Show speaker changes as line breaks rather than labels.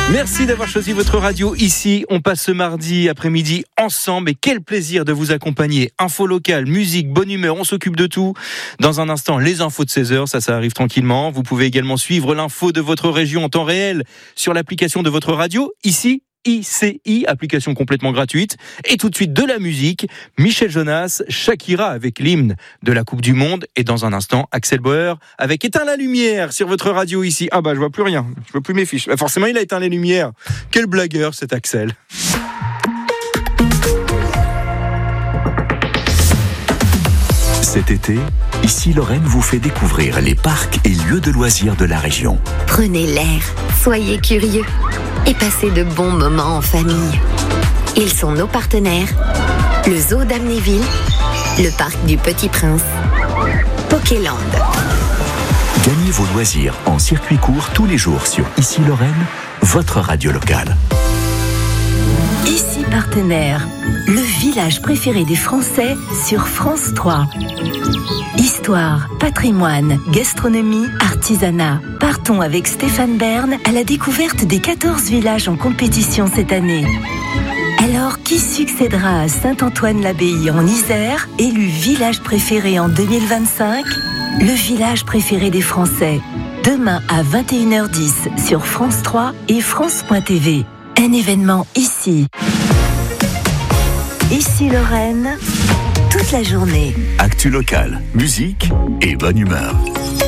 Merci d'avoir choisi votre radio ici. On passe ce mardi après-midi ensemble et quel plaisir de vous accompagner. Info locale, musique, bonne humeur, on s'occupe de tout. Dans un instant, les infos de 16h, ça arrive tranquillement. Vous pouvez également suivre l'info de votre région en temps réel sur l'application de votre radio ici. ICI, application complètement gratuite. Et tout de suite de la musique, Michel Jonas, Shakira avec l'hymne de la Coupe du Monde. Et dans un instant, Axel Bauer avec Éteins la lumière sur votre radio ici. Ah bah je vois plus rien, je vois plus mes fiches. Bah forcément il a éteint les lumières. Quel blagueur cet Axel.
Cet été, Ici Lorraine vous fait découvrir les parcs et lieux de loisirs de la région.
Prenez l'air, soyez curieux et passez de bons moments en famille. Ils sont nos partenaires, le Zoo d'Amnéville, le Parc du Petit Prince, Pokéland.
Gagnez vos loisirs en circuit court tous les jours sur Ici Lorraine, votre radio locale.
Ici Partenaire, le village préféré des Français sur France 3. Histoire, patrimoine, gastronomie, artisanat. Partons avec Stéphane Bern à la découverte des 14 villages en compétition cette année. Alors, qui succédera à Saint-Antoine-l'Abbaye en Isère, élu village préféré en 2025 ? Le village préféré des Français. Demain à 21h10 sur France 3 et France.tv. Un événement ici. Ici Lorraine, toute la journée.
Actu locale, musique et bonne humeur.